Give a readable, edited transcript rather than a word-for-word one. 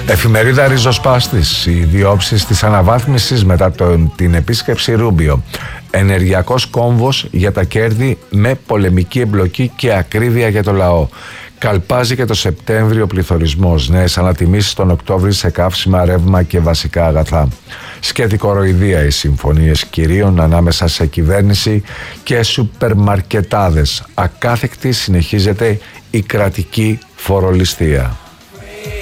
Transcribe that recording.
Εφημερίδα Ριζοσπάστης. Οι διόψεις της αναβάθμισης μετά την επίσκεψη Ρούμπιο. Ενεργειακός κόμβος για τα κέρδη με πολεμική εμπλοκή και ακρίβεια για το λαό. Καλπάζει και το Σεπτέμβριο πληθωρισμός. Νέες ανατιμήσεις τον Οκτώβριο σε καύσιμα, ρεύμα και βασικά αγαθά. Σκέτη κοροϊδία οι συμφωνίες κυρίων ανάμεσα σε κυβέρνηση και σούπερ μαρκετάδες. Ακάθεκτη συνεχίζεται η κρατική φορολιστία.